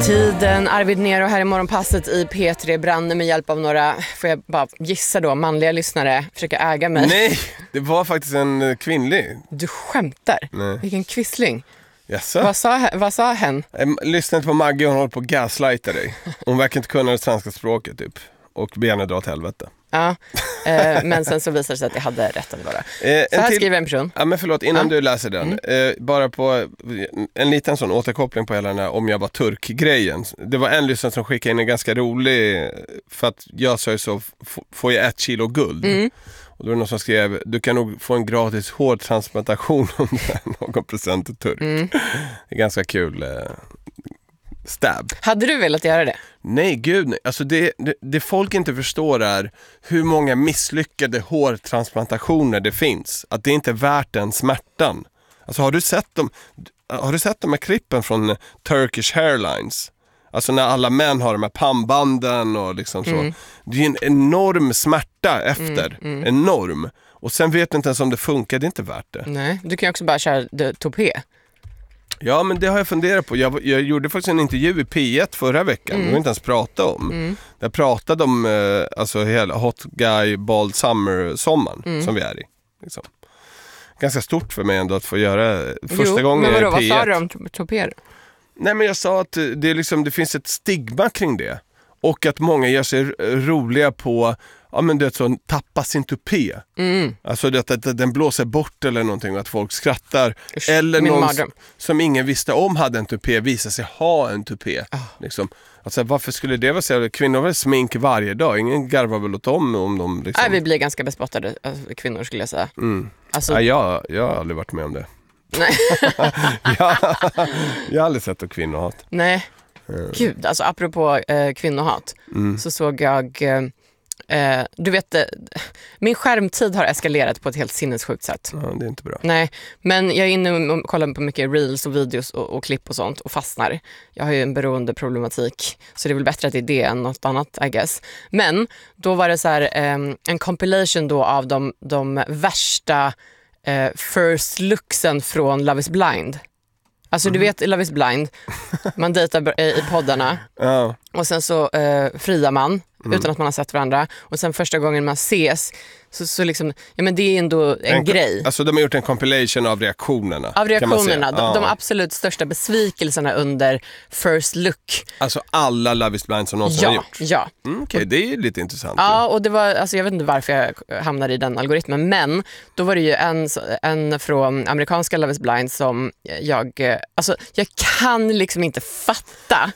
Tiden, Arvid Nero här i morgonpasset i P3 Brande med hjälp av några, får jag bara gissa då, manliga lyssnare försöka äga mig. Nej, det var faktiskt en kvinnlig. Du skämtar? Nej. Vilken quisling. Jaså? Vad sa hen? Lyssna inte på Maggie, hon håller på att gaslighta dig. Hon verkar inte kunna det svenska språket typ. Och benen drar åt helvete. Ja, men sen så visar det sig att jag hade rätt att vara. Så här skriver en person. Ja, men förlåt, innan du läser den. Bara på en liten sån återkoppling på hela den här om jag var turk-grejen. Det var en lyssnare som skickade in en ganska rolig, för att jag sa ju så, får jag 1 kilo guld. Och då var det någon som skrev, du kan nog få en gratis hårtransplantation om det är någon present till turk. Det är ganska kul stab. Hade du velat göra det? Nej, gud nej. Alltså det folk inte förstår är hur många misslyckade hårtransplantationer det finns. Att det inte är värt den smärtan. Alltså har du sett de här klippen från Turkish Airlines? Alltså när alla män har de här pannbanden och liksom så. Det är en enorm smärta efter. Enorm. Och sen vet du inte ens om det funkar, det är inte värt det. Nej, du kan ju också bara köra topé. Ja, men det har jag funderat på. Jag gjorde faktiskt en intervju i P1 förra veckan. Det var inte ens prata om. Jag pratade om alltså hela Hot Guy Bald Summer-sommaren som vi är i. Liksom. Ganska stort för mig ändå att få göra första gången i P1. Vad sa du om topé? Nej, men jag sa att det finns ett stigma kring det. Och att många gör sig roliga på tappa sin tupé. Alltså att den blåser bort eller någonting och att folk skrattar. Usch, eller någon mardröm. som ingen visste om hade en tupé visar sig ha en tupé. Liksom. Alltså, varför skulle det vara så? Kvinnor har väl smink varje dag. Ingen garvar väl åt dem om de liksom... Nej, vi blir ganska bespottade kvinnor skulle jag säga. Alltså... Nej, jag har aldrig varit med om det. Nej. Jag har aldrig sett att kvinnor hat. Nej. Gud, alltså apropå kvinnohat så såg jag du vet, min skärmtid har eskalerat på ett helt sinnessjukt sätt. Ja, det är inte bra. Nej, men jag är inne och kollar på mycket reels och videos och klipp och sånt och fastnar. Jag har ju en beroende problematik, så det är väl bättre att det är det än något annat, I guess. Men då var det så här en compilation då av de värsta first looksen från Love is Blind. Alltså du vet Love is Blind, man dejtar i poddarna och sen så friar man utan att man har sett varandra och sen första gången man ses så liksom, ja men det är ändå en grej. Alltså de har gjort en compilation av reaktionerna. Av reaktionerna, de absolut största besvikelserna under first look. Alltså alla Love is Blind som någonsin har gjort. Ja. Okej, det är ju lite intressant. Ja, och det var, alltså jag vet inte varför jag hamnade i den algoritmen, men då var det ju en från amerikanska Love is Blind som jag kan liksom inte fatta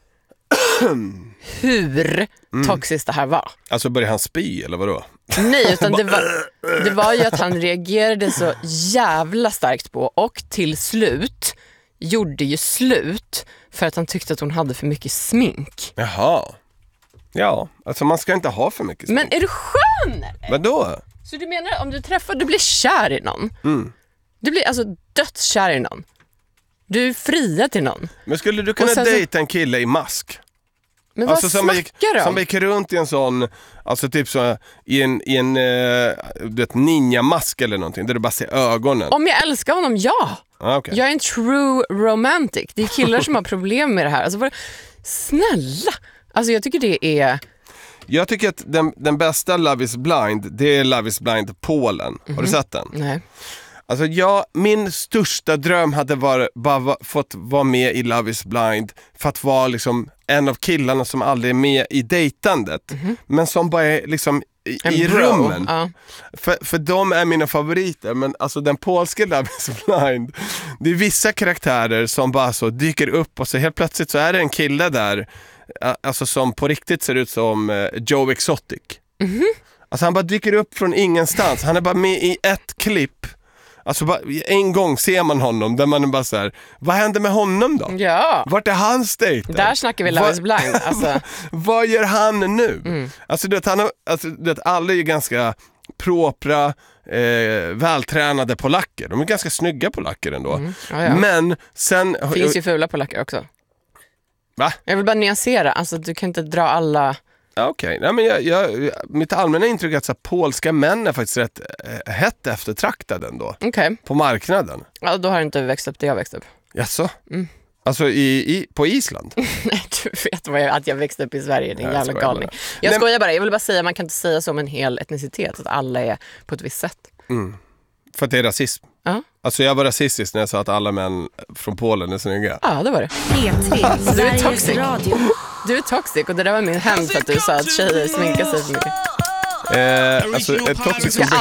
hur toxiskt det här var. Alltså började han spy eller vadå? Nej, utan det var ju att han reagerade så jävla starkt på och till slut gjorde ju slut för att han tyckte att hon hade för mycket smink. Jaha. Ja, alltså man ska inte ha för mycket smink. Men är du skön eller? Vadå? Så du menar om du blir kär i någon? Du blir alltså dödskär i någon. Du friar till någon. Men skulle du kunna dejta en kille i mask? Men alltså, vad snackar du om? Som gick runt i en sån, alltså typ så i en ninja-mask eller någonting, där du bara ser ögonen. Om jag älskar honom, ja. Okay. Jag är en true romantic. Det är killar som har problem med det här. Alltså, snälla. Alltså jag tycker det är... Jag tycker att den bästa Love is Blind, det är Love is Blind Polen. Har du sett den? Nej. Alltså min största dröm hade fått vara med i Love is Blind för att vara liksom en av killarna som aldrig är med i dejtandet. Men som bara är liksom i rummen. För de är mina favoriter. Men alltså den polska Love is Blind, det är vissa karaktärer som bara så dyker upp och så helt plötsligt så är det en kille där, alltså som på riktigt ser ut som Joe Exotic. Alltså han bara dyker upp från ingenstans. Han är bara med i ett klipp. Alltså bara, en gång ser man honom där man är bara så här, vad händer med honom då? Ja. Vart är hans dejter? Där snackar vi Love is Blind. Alltså. Vad gör han nu? Alltså alla är ju ganska propra, vältränade polacker. De är ganska snygga polacker ändå. Ja. Men sen... Finns ju fula polacker också. Va? Jag vill bara nyansera. Alltså du kan inte dra alla... Okej. Nej, men mitt allmänna intryck är att så polska män är faktiskt rätt hett eftertraktade ändå. Okej. På marknaden. Ja, då har du inte växt upp där jag växt upp. Jaså? Alltså på Island? Nej, du vet att jag växte upp i Sverige, din jävla galning. bara. Jag skojar bara, jag vill bara säga, man kan inte säga så om en hel etnicitet, att alla är på ett visst sätt. För att det är rasism. Ja. Alltså jag var rasistisk när jag sa att alla män från Polen är snygga. Ja, det var det. P3, Du är Sveriges toxic. Radio. Du är toxic och det där var min hämnd för att du sa att tjejer sminkar sig för mycket. Alltså ett toxic